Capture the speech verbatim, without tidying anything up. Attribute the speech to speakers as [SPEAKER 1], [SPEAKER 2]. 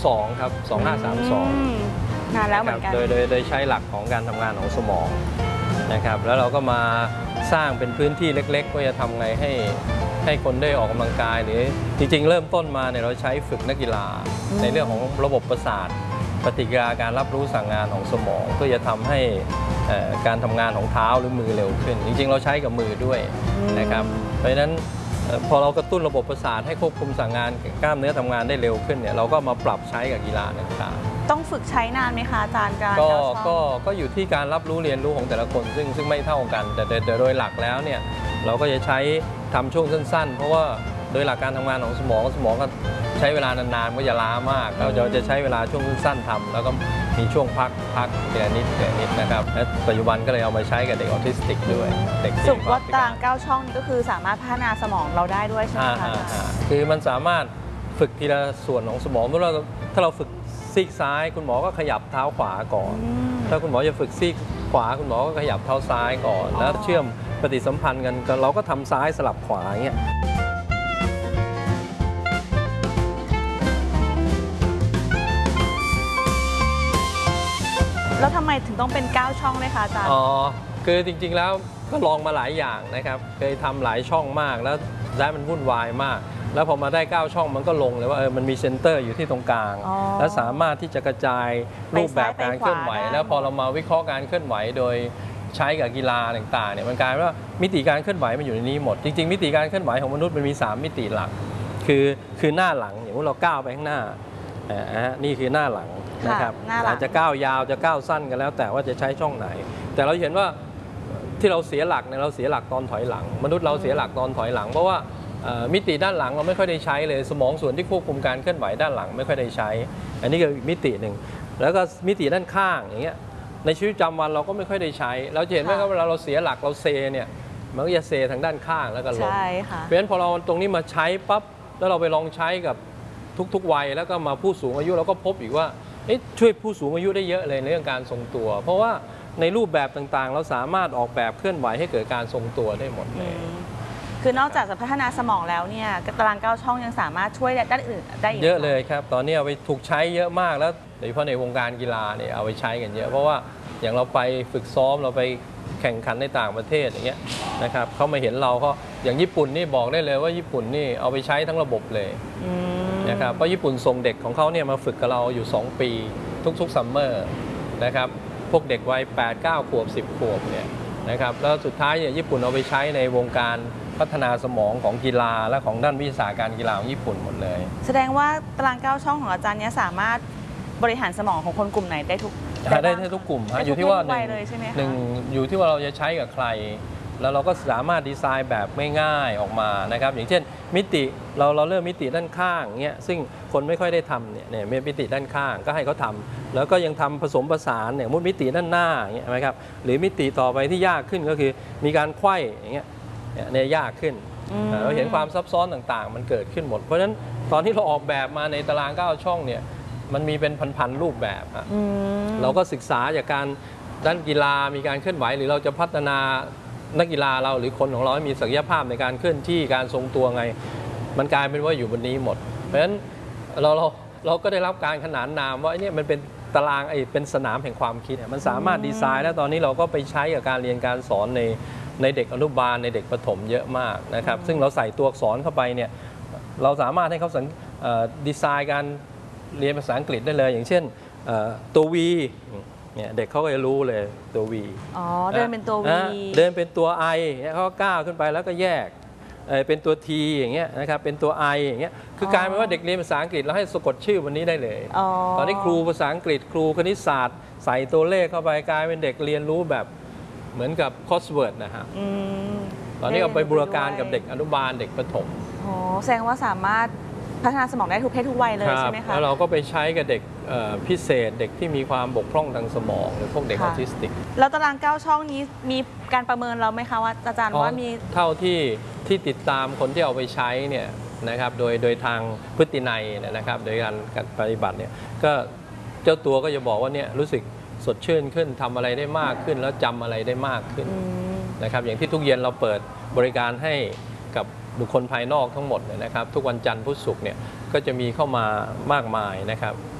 [SPEAKER 1] สองครับสองห้าสามสอง
[SPEAKER 2] นานแล้วเหมือนกัน
[SPEAKER 1] โดยโดยโดยใช้หลักของการทำงานของสมองนะครับแล้วเราก็มาสร้างเป็นพื้นที่เล็กๆว่าจะทำไงให้ให้คนได้ออกกำลังกายหรือจริงๆเริ่มต้นมาเนี่ยเราใช้ฝึกนักกีฬาในเรื่องของระบบประสาทปฏิกิริยาการรับรู้สั่งงานของสมองเพื่อจะทำให้การทำงานของเท้าหรือมือเร็วขึ้นจริงๆเราใช้กับมือด้วยนะครับเพราะฉะนั้นพอเรากระตุ้นระบบประสาทให้ควบคุมสั่งงานกล้ามเนื้อทำงานได้เร็วขึ้นเนี่ยเราก็มาปรับใช้กับกีฬาต่าง
[SPEAKER 2] ๆต้องฝึกใช้นานไหมคะอาจารย์การ
[SPEAKER 1] ก็ก็ก็อยู่ที่การรับรู้เรียนรู้ของแต่ละคนซึ่งซึ่งไม่เท่ากันแต่โดยหลักแล้วเนี่ยเราก็จะใช้ทำช่วงสั้นๆเพราะว่าโดยหลักการทำงานของสมองสมองก็ใช้เวลานานๆก็จะล้ามากเราจะใช้เวลาช่วงสั้นๆทำแล้วก็มีช่วงพักพักเดือนนิดเดือนนิดนะครับและปัจจุบันก็เลยเอามาใช้กับเด็กออทิสติกด้วยเด็ก
[SPEAKER 2] สรุปว่าตารางเก้าช่องนี้ก็คือสามารถพัฒนาสมองเราได้ด้วยใช่ไหมคะ
[SPEAKER 1] คือมันสามารถฝึกทีละส่วนของสมองเมื่อเราถ้าเราฝึกซีกซ้ายคุณหมอก็ขยับเท้าขวาก่อนถ้าคุณหมอจะฝึกซีกขวาคุณหมอก็ขยับเท้าซ้ายก่อนแล้วเชื่อมปฏิสัมพันธ์กันเราก็ทำซ้ายสลับขวาอย่างเงี้ย
[SPEAKER 2] แล้วทำไมถึงต้องเป็นเก้าช่องเลยคะอาจารย์
[SPEAKER 1] อ๋อคือจริงๆแล้วก็ลองมาหลายอย่างนะครับเคยทำหลายช่องมากแล้วได้มันวุ่นวายมากแล้วพอมาได้เก้าช่องมันก็ลงเลยว่าเออมันมีเซ็นเตอร์อยู่ที่ตรงกลางและสามารถที่จะกระจายรูปแบบการเคลื่อนไหวแล้วพอเรามาวิเคราะห์การเคลื่อนไหวโดยใช้กับกีฬาต่างๆเนี่ยมันกลายเป็นว่ามิติการเคลื่อนไหวมันอยู่ในนี้หมดจริงๆมิติการเคลื่อนไหวของมนุษย์มันมีสามมิติหลักคือคือหน้าหลังอย่างว่าเราก้าวไปข้างหน้าอ่านี่คือหน้าหลังนะครับอาจจะก้าวยาวจะก้าวสั้นกันแล้วแต่ว่าจะใช้ช่องไหนแต่เราเห็นว่าที่เราเสียหลักเนี่ยเราเสียหลักตอนถอยหลังมนุษย์เราเสียหลักตอนถอยหลังเพราะว่ามิติด้านหลังเราไม่ค่อยได้ใช้เลยสมองส่วนที่ควบคุมการเคลื่อนไหวด้านหลังไม่ค่อยได้ใช้อันนี้ก็มิติหนึ่งแล้วก็มิติด้านข้างอย่างเงี้ยในชีวิตประจำวันเราก็ไม่ค่อยได้ใช้เราเห็นไหมครับเวลาเราเสียหลักเราเซเนี่ยมันก็จะเซทางด้านข้างแล้วก็ลงเพราะฉะนั้นพอเราตรงนี้มาใช้ปั๊บแล้วเราไปลองใช้กับทุกๆวัยแล้วก็มาผู้สูงอายุเราก็พบอีกว่าช่วยผู้สูงอายุได้เยอะเลยในเรื่องการทรงตัวเพราะว่าในรูปแบบต่างๆเราสามารถออกแบบเคลื่อนไหวให้เกิดการทรงตัวได้หมดเลย
[SPEAKER 2] คือนอกจากจะพัฒนาสมองแล้วเนี่ยตารางเก้าช่องยังสามารถช่วยด้านอื่นได้อีก
[SPEAKER 1] เยอะเลยครับตอนนี้เอาไปถูกใช้เยอะมากแล้วโดยเฉพาะในวงการกีฬาเนี่ยเอาไปใช้กันเยอะเพราะว่าอย่างเราไปฝึกซ้อมเราไปแข่งขันในต่างประเทศอย่างเงี้ยนะครับเขามาเห็นเราก็อย่างญี่ปุ่นนี่บอกได้เลยว่าญี่ปุ่นนี่เอาไปใช้ทั้งระบบเลยนะครับเพราะญี่ปุ่นส่งเด็กของเขาเนี่ยมาฝึกกับเราอยู่สองปีทุกๆซัมเมอร์นะครับพวกเด็กวัยแปด เก้าขวบสิบขวบเนี่ยนะครับแล้วสุดท้ายเนี่ยญี่ปุ่นเอาไปใช้ในวงการพัฒนาสมองของกีฬาและของด้านวิชาการกีฬาของญี่ปุ่นหมดเลย
[SPEAKER 2] แสดงว่าตารางเก้าช่องของอาจารย์นี้สามารถบริหารสมองของคนกลุ่มไหนได้ทุก
[SPEAKER 1] ได้ได้ทุกกลุ่มฮะอยู่ที่ว่าหนึ่งหนึ่งอยู่ที่ว่าเราจะใช้กับใครแล้วเราก็สามารถดีไซน์แบบง่ายๆออกมานะครับอย่างเช่นมิติเราเราเริ่มมิติด้านข้างเงี้ยซึ่งคนไม่ค่อยได้ทำเนี่ยเนี่ยมิติด้านข้างก็ให้เขาทำแล้วก็ยังทำผสมผสานเนี่ยมุดมิติด้านหน้าอย่างเงี้ยนะครับหรือมิติต่อไปที่ยากขึ้นก็คือมีการไขว้อย่างเงี้ยเนี่ยยากขึ้นเราเห็นความซับซ้อนต่างๆมันเกิดขึ้นหมดเพราะฉะนั้นตอนที่เราออกแบบมาในตารางเก้าช่องเนี่ยมันมีเป็นพันๆรูปแบบเราก็ศึกษาจากการด้านกีฬามีการเคลื่อนไหวหรือเราจะพัฒนานักกีฬาเราหรือคนของเราให้มีศักยภาพในการเคลื่อนที่การทรงตัวไงมันกลายเป็นว่าอยู่บนนี้หมดเพราะฉะนั้นเราเราเราก็ได้รับการขนานนามว่าเนี่ยมันเป็นตารางไอ้เป็นสนามแห่งความคิดมันสามารถดีไซน์แล้วตอนนี้เราก็ไปใช้กับการเรียนการสอนในในเด็กอนุบาลในเด็กประถมเยอะมากนะครับซึ่งเราใส่ตัวอักษรเข้าไปเนี่ยเราสามารถให้เขาดีไซน์การเรียนภาษาอังกฤษได้เลยอย่างเช่นตัว V เนี่ยเด็กเขาก็จะรู้เลยตัว V
[SPEAKER 2] อ๋อเดินเป็นตัว V
[SPEAKER 1] เดินเป็นตัว I เนี่ยเขาก็ก้าวขึ้นไปแล้วก็แยกเป็นตัว T อย่างเงี้ยนะครับเป็นตัว I อย่างเงี้ยคือกลายเป็นว่าเด็กเรียนภาษาอังกฤษแล้วให้สะกดชื่อวันนี้ได้เลยตอนนี้ครูภาษาอังกฤษครูคณิตศาสตร์ใส่ตัวเลขเข้าไปกลายเป็นเด็กเรียนรู้แบบเหมือนกับคอร์สเวิร์ดนะฮะตอนนี้เอาไปบูรณาการกับเด็กอนุบาลเด็กประถม
[SPEAKER 2] อ๋อแสดงว่าสามารถพัฒนาสมองได้ทุกเพศทุกวัยเลยใช่ไหมคะ
[SPEAKER 1] แล้วเราก็ไปใช้กับเด็กพิเศษเด็กที่มีความบกพร่องทางสมองหรือพวกเด็กออทิสติก
[SPEAKER 2] แล้วตารางเก้าช่องนี้มีการประเมินเราไหมคะว่าอาจารย์ว่ามี
[SPEAKER 1] เท่าที่ที่ติดตามคนที่เอาไปใช้เนี่ยนะครับโดยโดยทางพฤตินัยนะครับโดยการการปฏิบัติเนี่ยก็เจ้าตัวก็จะบอกว่าเนี่ยรู้สึกสดชื่นขึ้นทำอะไรได้มากขึ้นแล้วจำอะไรได้มากขึ้นนะครับอย่างที่ทุกเย็นเราเปิดบริการให้กับบุคคลภายนอกทั้งหมดเนี่ยนะครับทุกวันจันทร์พุธศุกร์เนี่ยก็จะมีเข้ามามากมายนะครับ